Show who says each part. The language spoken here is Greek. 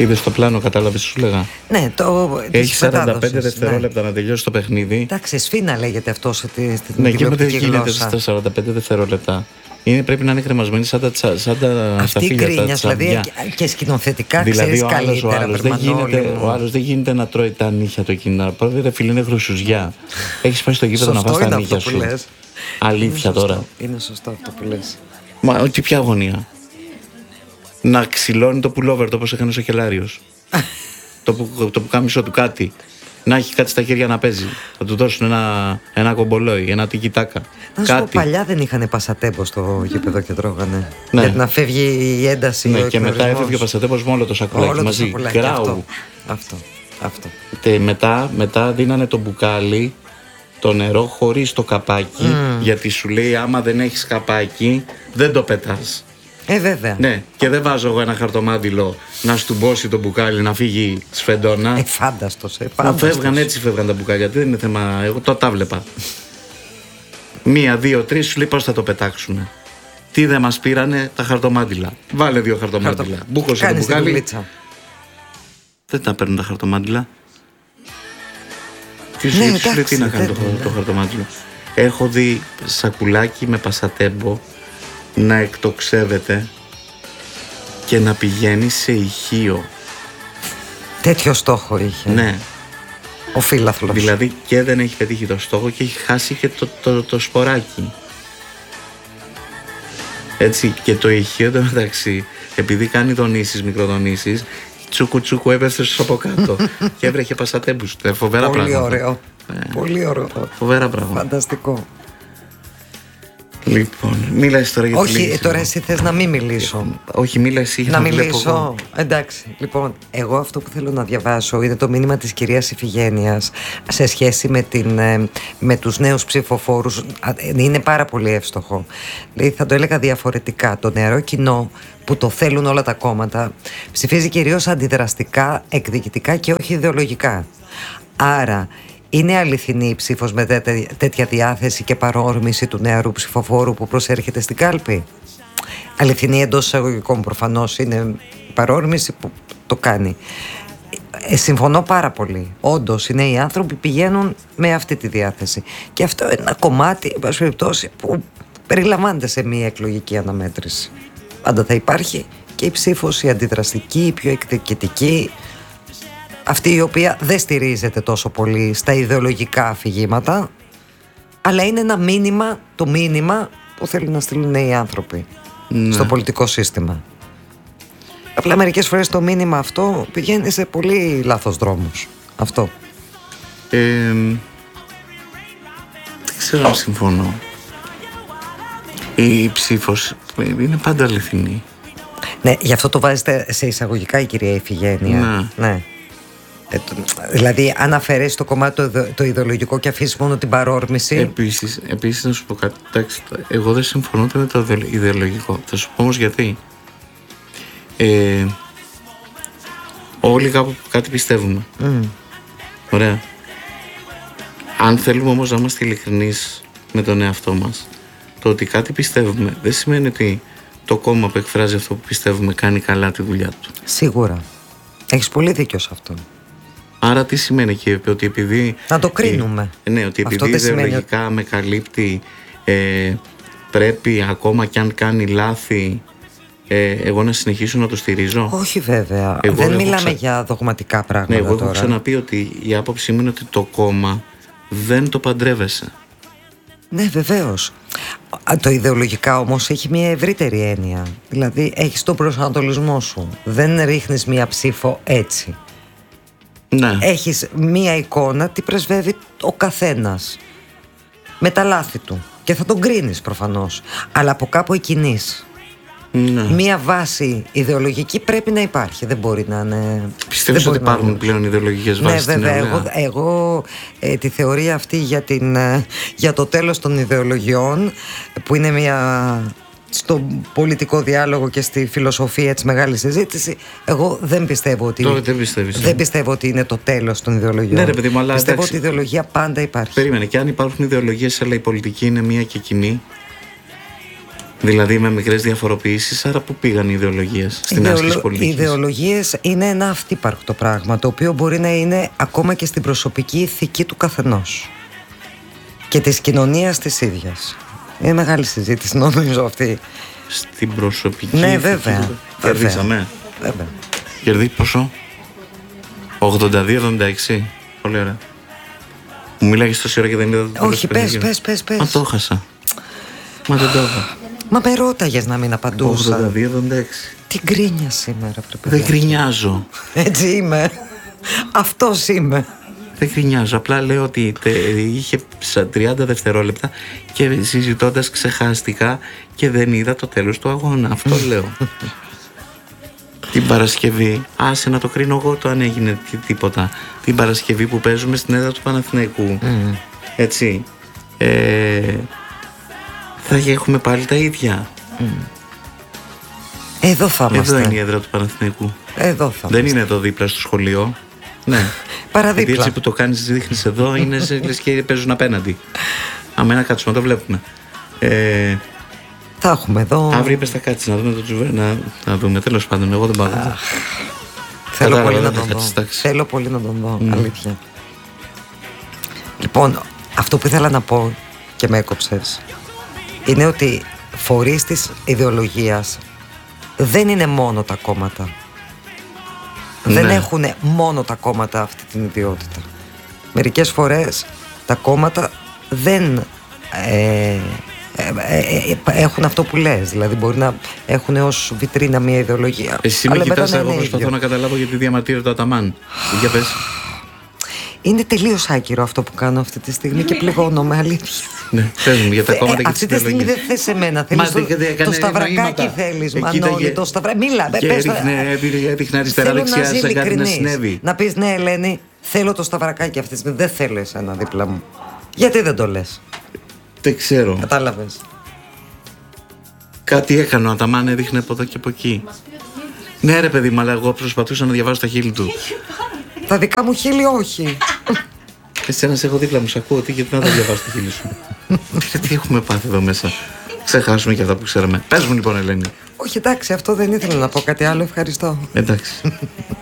Speaker 1: Είδες το πλάνο, κατάλαβες τι σου λέγα?
Speaker 2: Ναι,
Speaker 1: έχει 45 δευτερόλεπτα να τελειώσει το παιχνίδι.
Speaker 2: Εντάξει, σφήνα λέγεται αυτό στην
Speaker 1: ναι, και
Speaker 2: τηλεοπτική
Speaker 1: γίνεται
Speaker 2: γλώσσα.
Speaker 1: στα 45 δευτερόλεπτα. Πρέπει να είναι κρεμασμένη σαν τα
Speaker 2: αυτή η γκρίνια, δηλαδή και σκηνοθετικά
Speaker 1: δηλαδή,
Speaker 2: ξέρεις καλύτερα.
Speaker 1: Ο άλλος δεν γίνεται να τρώει τα νύχια το κοινά. Ρε φίλε, είναι χρυσουζιά. Έχεις πάει στο γήπεδο να φας τα νύχια σου. Αλήθεια
Speaker 2: είναι
Speaker 1: τώρα.
Speaker 2: Είναι σωστό αυτό που λες.
Speaker 1: Μα όχι, ποια αγωνία? Να ξυλώνει το πουλόβερ όπως έκανε ο Σακελάριος. το που κάμισο του κάτι. Να έχει κάτι στα χέρια να παίζει. Θα του δώσουν ένα κομπολόι, ένα τικιτάκα.
Speaker 2: Να σου πω, παλιά δεν είχαν πασατέμπο στο γήπεδο και τρώγανε.
Speaker 1: Ναι.
Speaker 2: Γιατί να φεύγει η ένταση.
Speaker 1: Ναι, και μετά έφευγε ο πασατέμπος με όλο το σακουλάκι μαζί. Γκράου.
Speaker 2: Αυτό.
Speaker 1: Μετά δίνανε το μπουκάλι, το νερό χωρίς το καπάκι. Γιατί σου λέει, άμα δεν έχεις καπάκι, δεν το πετάς.
Speaker 2: Βέβαια.
Speaker 1: Ναι, και δεν βάζω εγώ ένα χαρτομάτιλο να στουμπώσει το μπουκάλι, να φύγει σφεντόνα.
Speaker 2: Φάνταστος.
Speaker 1: Έτσι φεύγαν τα μπουκάλια. Δεν είναι θέμα. Εγώ το τα βλέπα. 1, 2, 3, σου λέει πώς θα το πετάξουνε. Τι δεν μας πήρανε? Τα χαρτομάτιλα. Βάλε 2 χαρτομάτιλα. Μπούκωσε το μπουκάλι. Δεν τα παίρνουν τα χαρτομάτιλα. Τι σου λέει, τι να κάνει το χαρτομάτιλο? Έχω δει σακουλάκι με πασατέμπο να εκτοξεύεται και να πηγαίνει σε ηχείο.
Speaker 2: Τέτοιο στόχο είχε.
Speaker 1: Ναι.
Speaker 2: Ο φύλαθλος.
Speaker 1: Δηλαδή και δεν έχει πετύχει το στόχο και έχει χάσει και το σποράκι. Έτσι, και το ηχείο εντωμεταξύ, επειδή κάνει δονήσεις, μικροδονήσεις, τσούκου έπεσε από κάτω και έβρεχε πασατέμπους. Φοβερά πράγματα.
Speaker 2: Πολύ ωραίο. Πολύ ωραίο.
Speaker 1: Φοβερά πράγματα.
Speaker 2: Φανταστικό.
Speaker 1: Λοιπόν, μίλας τώρα για τη
Speaker 2: Όχι, τώρα εσύ θες να μην μιλήσω.
Speaker 1: Όχι, μίλα εσύ.
Speaker 2: Να μιλήσω. Εντάξει. Λοιπόν, εγώ αυτό που θέλω να διαβάσω είναι το μήνυμα της κυρίας Ιφηγένειας σε σχέση με τους νέους ψηφοφόρους. Είναι πάρα πολύ εύστοχο. Δηλαδή, θα το έλεγα διαφορετικά. Το νεαρό κοινό που το θέλουν όλα τα κόμματα ψηφίζει κυρίως αντιδραστικά, εκδικητικά και όχι ιδεολογικά. Άρα είναι αληθινή η ψήφος με τέτοια διάθεση και παρόρμηση του νεαρού ψηφοφόρου που προσέρχεται στην κάλπη? Αληθινή εντός εισαγωγικών, προφανώς είναι η παρόρμηση που το κάνει. Συμφωνώ πάρα πολύ. Όντως είναι οι άνθρωποι που πηγαίνουν με αυτή τη διάθεση. Και αυτό είναι ένα κομμάτι, εν πάση περιπτώσει, που περιλαμβάνεται σε μια εκλογική αναμέτρηση. Πάντα θα υπάρχει και η ψήφος η αντιδραστική, η πιο εκδικητική, αυτή η οποία δεν στηρίζεται τόσο πολύ στα ιδεολογικά αφηγήματα, αλλά είναι ένα μήνυμα, το μήνυμα που θέλουν να στείλουν οι άνθρωποι στο πολιτικό σύστημα. Απλά μερικές φορές το μήνυμα αυτό πηγαίνει σε πολύ λάθος δρόμους. Αυτό.
Speaker 1: Δεν ξέρω αν συμφωνώ. Η ψήφος είναι πάντα αληθινή.
Speaker 2: Ναι, γι' αυτό το βάζετε σε εισαγωγικά η κυρία Ιφηγένεια. Ναι. Δηλαδή αν αφαιρέσει το κομμάτι το ιδεολογικό και αφήσει μόνο την παρόρμηση.
Speaker 1: Επίσης να σου πω κάτι. Εντάξει, εγώ δεν συμφωνώ με το ιδεολογικό. Θα σου πω όμως γιατί. Όλοι κάπου κάτι πιστεύουμε. Ωραία. Αν θέλουμε όμως να είμαστε ειλικρινείς με τον εαυτό μας, το ότι κάτι πιστεύουμε δεν σημαίνει ότι το κόμμα που εκφράζει αυτό που πιστεύουμε κάνει καλά τη δουλειά του.
Speaker 2: Σίγουρα. Έχεις πολύ δίκιο σε αυτό.
Speaker 1: Άρα τι σημαίνει? Και ότι επειδή
Speaker 2: να το κρίνουμε.
Speaker 1: Ναι, ότι επειδή ιδεολογικά με καλύπτει, πρέπει ακόμα κι αν κάνει λάθη, εγώ να συνεχίσω να το στηρίζω.
Speaker 2: Όχι βέβαια. Δεν μιλάμε για δογματικά πράγματα.
Speaker 1: Ναι, εγώ έχω ξαναπεί ότι η άποψή μου είναι ότι το κόμμα δεν το παντρεύεσαι.
Speaker 2: Ναι, βεβαίως. Το ιδεολογικά όμως έχει μια ευρύτερη έννοια. Δηλαδή έχεις τον προσανατολισμό σου. Δεν ρίχνεις μια ψήφο έτσι.
Speaker 1: Ναι.
Speaker 2: Έχεις μία εικόνα τι πρεσβεύει ο καθένας με τα λάθη του και θα τον κρίνεις προφανώς, αλλά από κάπου εκκινείς.
Speaker 1: Ναι.
Speaker 2: Μία βάση ιδεολογική πρέπει να υπάρχει. Δεν μπορεί να είναι.
Speaker 1: Πιστεύεις ότι υπάρχουν πλέον ιδεολογικές βάσεις?
Speaker 2: Ναι, βέβαια. Εγώ τη θεωρία αυτή για το τέλος των ιδεολογιών, που είναι μια στο πολιτικό διάλογο και στη φιλοσοφία της μεγάλης συζήτηση, εγώ δεν πιστεύω ότι. Δεν πιστεύω ότι είναι το τέλος των ιδεολογιών.
Speaker 1: Ναι, ρε παιδί μου, αλλά
Speaker 2: πιστεύω ότι η ιδεολογία πάντα υπάρχει.
Speaker 1: Περίμενε, και αν υπάρχουν ιδεολογίες, αλλά η πολιτική είναι μία και κοινή. Δηλαδή με μικρές διαφοροποιήσεις, άρα πού πήγαν οι ιδεολογίες στην άσκηση πολιτικής?
Speaker 2: Οι ιδεολογίες είναι ένα αυτύπαρκτο πράγμα, το οποίο μπορεί να είναι ακόμα και στην προσωπική ηθική του καθενός και της κοινωνίας της ίδιας. Είναι μεγάλη συζήτηση νομίζω αυτή.
Speaker 1: Στην προσωπική
Speaker 2: ναι,
Speaker 1: ηθική.
Speaker 2: βέβαια.
Speaker 1: Κερδίσαμε.
Speaker 2: Βέβαια.
Speaker 1: Κερδί πόσο? 82-76. Πολύ ωραία. Μου μιλάγες τόση ώρα και δεν είδα το
Speaker 2: Όχι, πες.
Speaker 1: Μα το έχασα. Μα δεν το έχω.
Speaker 2: Μα με ρώταγες να μην απαντούσα.
Speaker 1: 82-76.
Speaker 2: Τι γκρίνια σήμερα, πρέπει.
Speaker 1: Δεν γκρινιάζω.
Speaker 2: Έτσι είμαι. Αυτός είμαι.
Speaker 1: Δεν γκρινιάζω. Απλά λέω ότι είχε 30 δευτερόλεπτα και συζητώντας ξεχάστηκα και δεν είδα το τέλος του αγώνα. Αυτό λέω. Την Παρασκευή, άσε να το κρίνω εγώ το αν έγινε τίποτα. Την Παρασκευή που παίζουμε στην έδρα του Παναθηναϊκού. Έτσι. Θα έχουμε πάλι τα ίδια.
Speaker 2: Εδώ θα είμαστε.
Speaker 1: Εδώ είναι η έδρα του Παναθηναϊκού.
Speaker 2: Εδώ θα
Speaker 1: δεν είναι εδώ δίπλα στο σχολείο. Ναι.
Speaker 2: Παραδίπλα.
Speaker 1: Γιατί έτσι που το κάνεις, δείχνεις εδώ, είναι λες και παίζουν απέναντι. Άμα να κάτσουμε, το βλέπουμε.
Speaker 2: Θα έχουμε εδώ.
Speaker 1: Αύριο είπες θα κάτσεις να δούμε το Τζουβέ. Να δούμε, τέλος πάντων. Εγώ δεν πάω.
Speaker 2: Θέλω πολύ να τον δω. Θέλω πολύ να τον δω. Αλήθεια. Λοιπόν, αυτό που ήθελα να πω και με έκοψες είναι ότι φορείς της ιδεολογίας δεν είναι μόνο τα κόμματα. Ναι. Δεν έχουν μόνο τα κόμματα αυτή την ιδιότητα. Μερικές φορές τα κόμματα δεν έχουν αυτό που λες. Δηλαδή μπορεί να έχουν ως βιτρίνα μια ιδεολογία.
Speaker 1: Εσύ με κοιτάς, εγώ προσπαθώ να καταλάβω γιατί διαμαρτύρεται ο Αταμάν. Για πες.
Speaker 2: Είναι τελείως άκυρο αυτό που κάνω αυτή τη στιγμή και πληγώνομαι, αλήθεια.
Speaker 1: Ναι, πες μου για τα κόμματα και
Speaker 2: αυτή τη στιγμή δεν θες εμένα. Θέλεις το σταυρακάκι θέλεις, Μανώλη, το σταυρακάκι. Μίλα, πες.
Speaker 1: Έδειχνε αριστερά-δεξιά σαν κάτι να συνέβη.
Speaker 2: Να πεις ναι, Ελένη, θέλω το σταυρακάκι αυτή τη στιγμή. Δεν θέλω εσένα δίπλα μου. Γιατί δεν το λες?
Speaker 1: Δεν ξέρω.
Speaker 2: Κατάλαβες.
Speaker 1: Κάτι έκανε ο Αταμάν, έδειχνε από εδώ και από εκεί. Ναι ρε παιδί μου, αλλά εγώ προσπαθούσα να διαβάσω τα χείλη του.
Speaker 2: Τα δικά μου χείλη όχι.
Speaker 1: Εσένα σε έχω δίπλα μου, σ' ακούω, γιατί να τα διαβάσω τα χείλη σου. Τι έχουμε πάθει εδώ μέσα. Ξεχάσουμε και αυτά που ξέραμε. Πες μου λοιπόν, Ελένη.
Speaker 2: Όχι, εντάξει, αυτό δεν ήθελα να πω κάτι άλλο, ευχαριστώ.
Speaker 1: Εντάξει.